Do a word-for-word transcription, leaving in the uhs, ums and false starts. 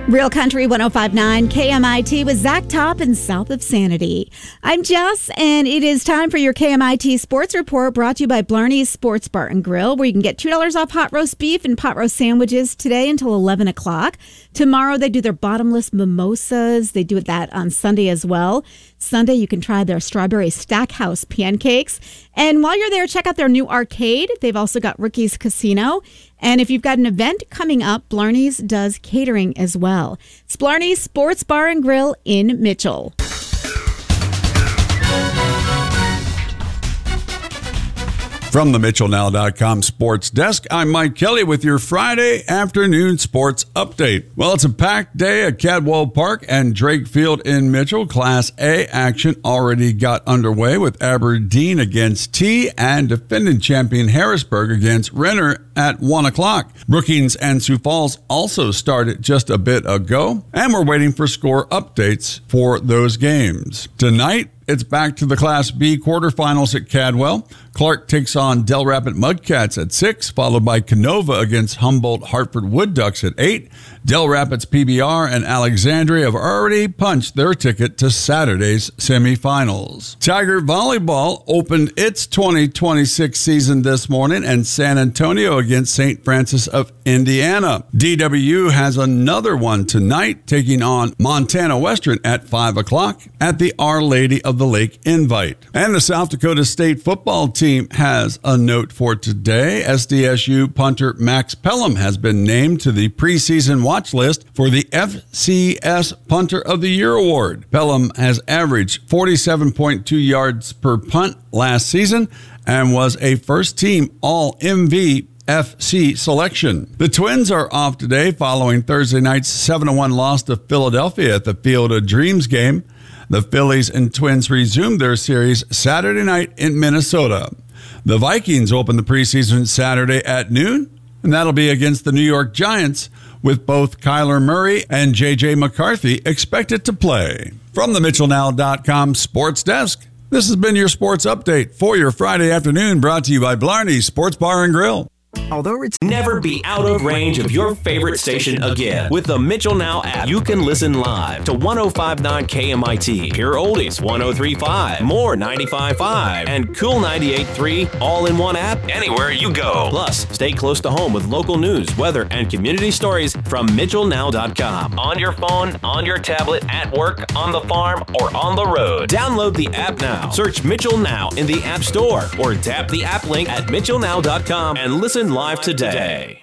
Real Country one oh five point nine K M I T with Zach Top and South of Sanity. I'm Jess, and it is time for your K M I T Sports Report, brought to you by Blarney's Sports Bar and Grill, where you can get two dollars off hot roast beef and pot roast sandwiches today until eleven o'clock. Tomorrow, they do their bottomless mimosas. They do that on Sunday as well. Sunday, you can try their strawberry Stackhouse pancakes. And while you're there, check out their new arcade. They've also got Ricky's Casino. And if you've got an event coming up, Blarney's does catering as well. It's Blarney's Sports Bar and Grill in Mitchell. From the Mitchell Now dot com sports desk, I'm Mike Kelly with your Friday afternoon sports update. Well, it's a packed day at Cadwell Park and Drake Field in Mitchell. Class A action already got underway with Aberdeen against T and defending champion Harrisburg against Renner at one o'clock. Brookings and Sioux Falls also started just a bit ago, and we're waiting for score updates for those games. Tonight, it's back to the Class B quarterfinals at Cadwell. Clark takes on Del Rapid Mudcats at six, followed by Canova against Humboldt Hartford Wood Ducks at eight. Del Rapids P B R and Alexandria have already punched their ticket to Saturday's semifinals. Tiger Volleyball opened its twenty twenty-six season this morning in San Antonio against Saint Francis of Indiana. D W has another one tonight, taking on Montana Western at five o'clock at the Our Lady of the Lake Invite. And the South Dakota State football team has a note for today. S D S U punter Max Pelham has been named to the preseason watch list for the F C S Punter of the Year award. Pelham has averaged forty-seven point two yards per punt last season and was a first-team All-M V F C selection. The Twins are off today following Thursday night's seven to one loss to Philadelphia at the Field of Dreams game. The Phillies and Twins resumed their series Saturday night in Minnesota. The Vikings open the preseason Saturday at noon, and that'll be against the New York Giants, with both Kyler Murray and J J McCarthy expected to play. From the Mitchell Now dot com sports desk, this has been your sports update for your Friday afternoon, brought to you by Blarney's Sports Bar and Grill. Although it's never be out of range of your favorite station again. With the Mitchell Now app, you can listen live to one oh five point nine K M I T, Pure Oldies one oh three point five, More ninety-five point five, and Cool ninety-eight point three, all in one app anywhere you go. Plus, stay close to home with local news, weather, and community stories from Mitchell Now dot com. On your phone, on your tablet, at work, on the farm, or on the road. Download the app now. Search Mitchell Now in the App Store or tap the app link at Mitchell Now dot com and listen live today.